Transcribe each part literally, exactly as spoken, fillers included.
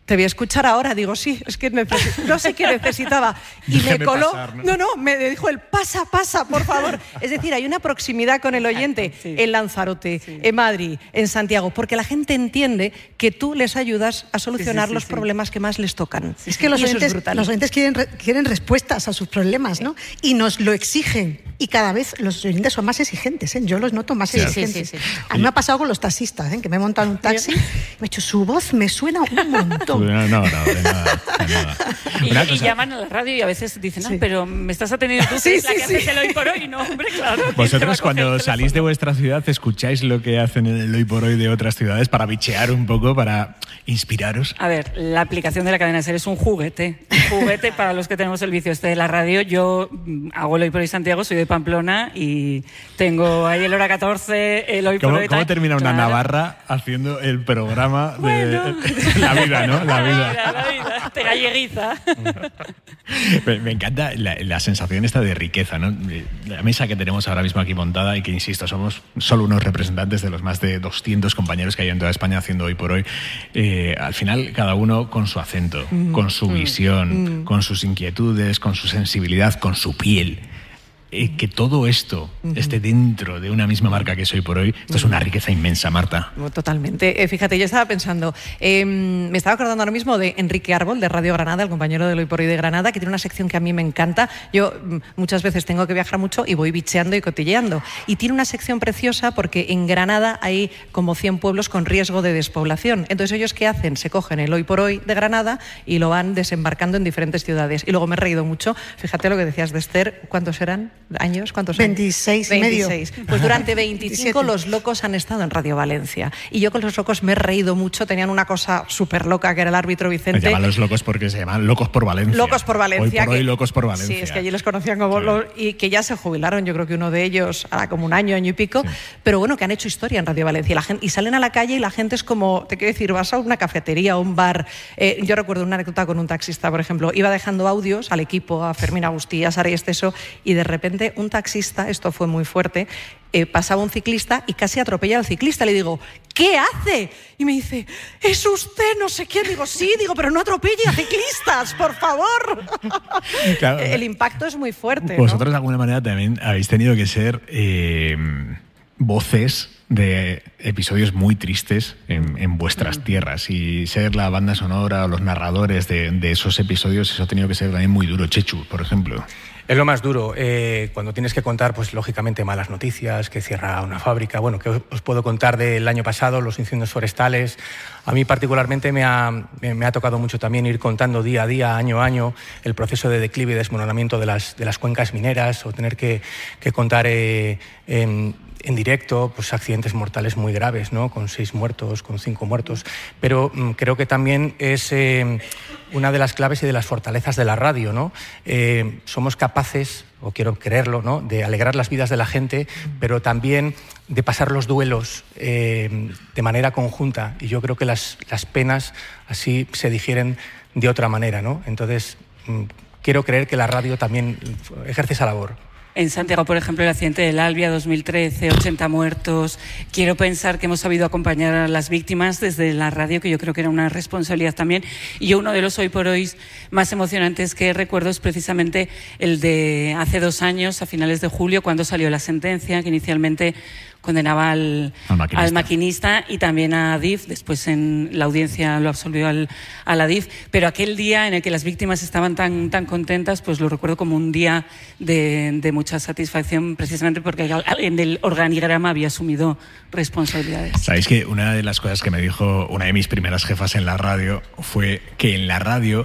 Te voy a escuchar ahora. Digo, sí, es que neces- no sé qué necesitaba. Y Déjeme me coló. pasar, ¿no? no, no, me dijo el pasa, pasa, por favor. Es decir, hay una proximidad con el oyente. Exacto, sí. En Lanzarote, Sí. en Madrid, en Santiago, porque la gente entiende que tú les ayudas a solucionar Sí, sí, sí, los sí. problemas que más les tocan. Es que los Y eso es oyentes, brutal. los oyentes quieren, re- quieren respuestas a sus problemas, ¿no? Y nos lo exigen. Y cada vez los oyentes son más exigentes, ¿eh? Yo los noto más Sí, sí, exigentes. sí, sí. A mí me ha pasado con los taxistas, ¿eh? Que me he montado en un taxi y me he dicho, su voz me suena un montón. No, no, no, de nada, de nada. Y, Una y cosa, llaman a la radio y a veces dicen, no, Sí. pero me estás atendiendo tú, Sí, que es la sí, que sí. haces el hoy por hoy. No, hombre, claro. ¿quién te va a vosotros coger cuando el salís de teléfono? vuestra ciudad, ¿escucháis lo que hacen en el hoy por hoy de otras ciudades para bichear un poco, para inspiraros? A ver, la aplicación de la cadena SER es un juguete. Un juguete para los que tenemos el vicio este de la radio. Yo mm, hago el Hoy por Hoy Santiago, soy de Pamplona y tengo ahí el hora catorce, el Hoy por ¿Cómo, Hoy. cómo tal. termina una Claro. Navarra haciendo el programa de Bueno. la vida, ¿no? La vida. La vida, te galleguiza. Me, me encanta la, la sensación esta de riqueza, ¿no? La mesa que tenemos ahora mismo aquí montada y que, insisto, somos solo unos representantes de los más de doscientos compañeros que hay en toda España haciendo Hoy por Hoy. Eh, al final, cada uno con su acento, Mm. con su visión, Mm. con sus inquietudes, con su sensibilidad, con su piel. Eh, que todo esto Mm-hmm. esté dentro de una misma marca que es Hoy por Hoy, esto es una riqueza inmensa, Marta. Totalmente. Eh, fíjate, yo estaba pensando, eh, me estaba acordando ahora mismo de Enrique Árbol, de Radio Granada, el compañero de Hoy por Hoy de Granada, que tiene una sección que a mí me encanta. Yo mm, muchas veces tengo que viajar mucho y voy bicheando y cotilleando. Y tiene una sección preciosa porque en Granada hay como cien pueblos con riesgo de despoblación. Entonces, ¿ellos qué hacen? Se cogen el Hoy por Hoy de Granada y lo van desembarcando en diferentes ciudades. Y luego me he reído mucho. Fíjate lo que decías de Esther. ¿Cuántos eran? ¿Años? ¿Cuántos años? veintiséis y medio. veintiséis. Pues durante veinticinco veintisiete. los locos han estado en Radio Valencia. Y yo con los locos me he reído mucho. Tenían una cosa súper loca que era el árbitro Se Vicente. llaman los locos porque se llaman Locos por Valencia. Locos por Valencia. Hoy por que- hoy, Locos por Valencia. Sí, es que allí les conocían como Sí. los... Y que ya se jubilaron, yo creo que uno de ellos hará como un año, año y pico. Sí. Pero bueno, que han hecho historia en Radio Valencia. Y, la gente, y salen a la calle y la gente es como... Te quiero decir, vas a una cafetería o un bar. Eh, yo recuerdo una anécdota con un taxista, por ejemplo. Iba dejando audios al equipo, a Fermín Agustí, a Sara y Esteso, y de repente un taxista, esto fue muy fuerte, eh, pasaba un ciclista y casi atropella al ciclista. Le digo, ¿qué hace? Y me dice, es usted no sé quién. Digo, sí, digo, pero no atropelle a ciclistas, por favor. Claro. El impacto es muy fuerte, Vosotros ¿no? de alguna manera también habéis tenido que ser eh, voces de episodios muy tristes en, en vuestras tierras, y ser la banda sonora o los narradores de, de esos episodios, eso ha tenido que ser también muy duro. Chechu, por ejemplo. Es lo más duro, eh, cuando tienes que contar, pues lógicamente, malas noticias, que cierra una fábrica. Bueno, que os, os puedo contar del año pasado, los incendios forestales. A mí particularmente me ha, me, me ha tocado mucho también ir contando día a día, año a año, el proceso de declive y desmoronamiento de las, de las cuencas mineras, o tener que, que contar eh, en, en directo pues, accidentes mortales muy graves, ¿no? Con seis muertos, con cinco muertos. Pero mm, creo que también es eh, una de las claves y de las fortalezas de la radio, ¿no? Eh, somos capaces, o quiero creerlo, ¿no?, de alegrar las vidas de la gente, pero también de pasar los duelos eh, de manera conjunta. Y yo creo que las, las penas así se digieren de otra manera, ¿no? Entonces, mm, quiero creer que la radio también ejerce esa labor. En Santiago, por ejemplo, el accidente del Albia dos mil trece, ochenta muertos. Quiero pensar que hemos sabido acompañar a las víctimas desde la radio, que yo creo que era una responsabilidad también. Y yo uno de los hoy por hoy más emocionantes que recuerdo es precisamente el de hace dos años, a finales de julio, cuando salió la sentencia que inicialmente condenaba al, Al maquinista. al maquinista y también a Adif. Después en la audiencia lo absolvió al, al Adif. Pero aquel día en el que las víctimas estaban tan, tan contentas, pues lo recuerdo como un día de, de mucha satisfacción, precisamente porque alguien del organigrama había asumido responsabilidades. Sabéis que una de las cosas que me dijo una de mis primeras jefas en la radio fue que en la radio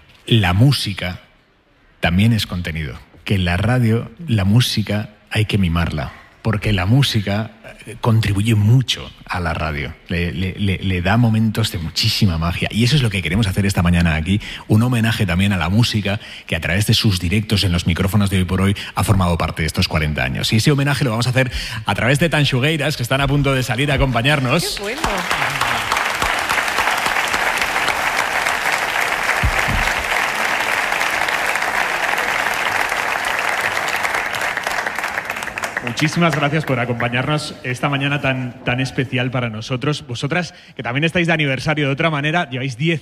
la música también es contenido. Que en la radio la música hay que mimarla, porque la música contribuye mucho a la radio, le, le, le, le da momentos de muchísima magia, y eso es lo que queremos hacer esta mañana aquí, un homenaje también a la música que a través de sus directos en los micrófonos de Hoy por Hoy ha formado parte de estos cuarenta años, y ese homenaje lo vamos a hacer a través de Tanxugueiras, que están a punto de salir a acompañarnos. ¡Qué bueno! Muchísimas gracias por acompañarnos esta mañana tan, tan especial para nosotros. Vosotras, que también estáis de aniversario de otra manera, lleváis diez